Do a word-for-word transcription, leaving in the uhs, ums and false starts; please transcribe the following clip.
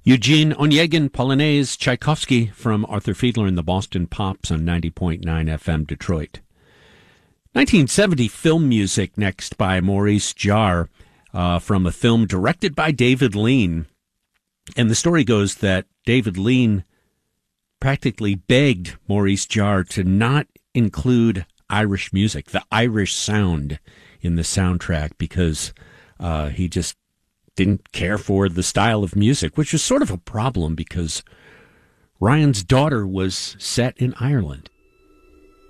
Eugene Onegin, Polonaise, Tchaikovsky from Arthur Fiedler and the Boston Pops on ninety point nine F M Detroit. nineteen seventy film music next by Maurice Jarre uh, from a film directed by David Lean. And the story goes that David Lean practically begged Maurice Jarre to not include Irish music, the Irish sound in the soundtrack, because uh, he just didn't care for the style of music, which was sort of a problem because Ryan's Daughter was set in Ireland.